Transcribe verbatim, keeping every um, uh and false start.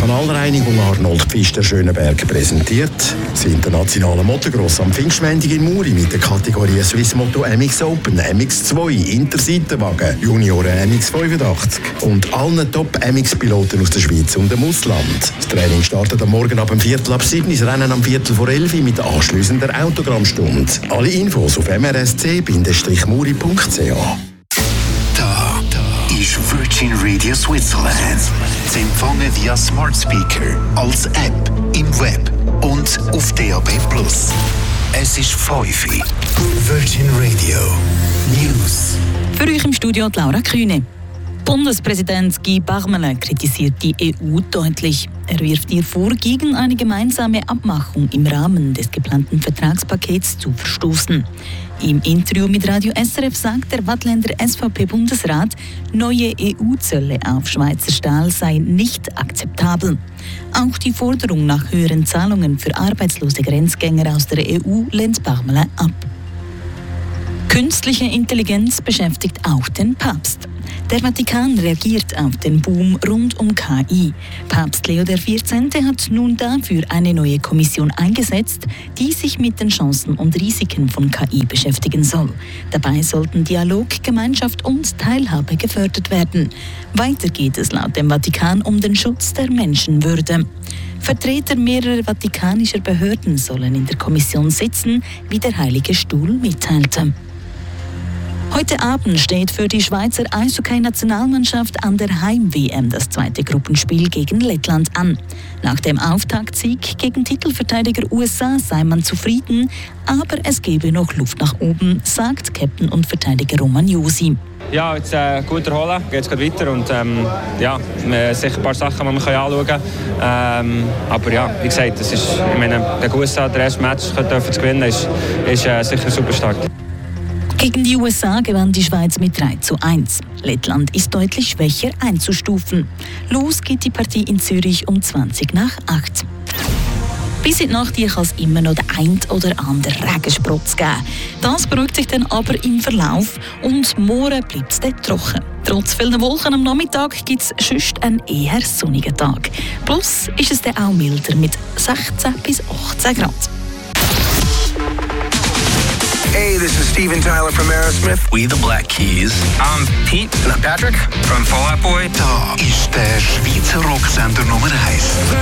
Kanalreinigung Arnold Pfister Schönenberg präsentiert das internationale Motocross am Pfingstmontag in Muri mit der Kategorie Swiss Moto M X Open, M X zwei, Interseitenwagen, Junioren M X fünfundachtzig und allen Top-M X-Piloten aus der Schweiz und dem Ausland. Das Training startet am Morgen ab dem Viertel ab sieben, das Rennen am Viertel vor elf mit anschliessender Autogrammstunde. Alle Infos auf m r s c dash muri punkt c h. Ist Virgin Radio Switzerland. Sie empfangen via Smart Speaker, als App, im Web und auf D A B plus. Es ist fünf Uhr. Virgin Radio News. Für euch im Studio Laura Kühne. Bundespräsident Guy Parmelin kritisiert die E U deutlich. Er wirft ihr vor, gegen eine gemeinsame Abmachung im Rahmen des geplanten Vertragspakets zu verstoßen. Im Interview mit Radio S R F sagt der Wattländer S V P-Bundesrat, neue E U-Zölle auf Schweizer Stahl seien nicht akzeptabel. Auch die Forderung nach höheren Zahlungen für arbeitslose Grenzgänger aus der E U lehnt Parmelin ab. Künstliche Intelligenz beschäftigt auch den Papst. Der Vatikan reagiert auf den Boom rund um K I. Papst Leo der vierzehnte hat nun dafür eine neue Kommission eingesetzt, die sich mit den Chancen und Risiken von K I beschäftigen soll. Dabei sollten Dialog, Gemeinschaft und Teilhabe gefördert werden. Weiter geht es laut dem Vatikan um den Schutz der Menschenwürde. Vertreter mehrerer vatikanischer Behörden sollen in der Kommission sitzen, wie der Heilige Stuhl mitteilte. Heute Abend steht für die Schweizer Eishockey-Nationalmannschaft an der Heim-W M das zweite Gruppenspiel gegen Lettland an. Nach dem Auftaktsieg gegen Titelverteidiger U S A sei man zufrieden, aber es gebe noch Luft nach oben, sagt Captain und Verteidiger Roman Josi. Ja, jetzt äh, gut erholen, geht es weiter und ähm, ja, sicher ein paar Sachen, die man anschauen kann. Ähm, aber ja, wie gesagt, das ist, ich meine, der U S A, der erste Match zu gewinnen, ist, ist äh, sicher super stark. Gegen die U S A gewann die Schweiz mit drei zu eins. Lettland ist deutlich schwächer einzustufen. Los geht die Partie in Zürich um zwanzig nach acht. Bis in die Nacht kann es immer noch den ein oder anderen Regensprotz geben. Das beruhigt sich dann aber im Verlauf und morgen bleibt es dann trocken. Trotz vielen Wolken am Nachmittag gibt es sonst einen eher sonnigen Tag. Plus ist es dann auch milder mit sechzehn bis achtzehn Grad. Hey, this is Steven Tyler from Aerosmith. We the Black Keys. I'm Pete. And I'm Patrick from Fall Out Boy. Da ist der Schweizer Rocksender Nummer eins.